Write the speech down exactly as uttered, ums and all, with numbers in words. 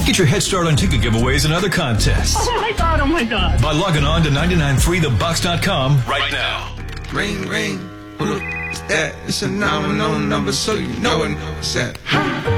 Get your head start on ticket giveaways and other contests. Oh my God, oh my God. By logging on to nine nine three the box dot com right now. Ring, ring. Who the f- is that? It's a nine one zero number, so you know it. What's that?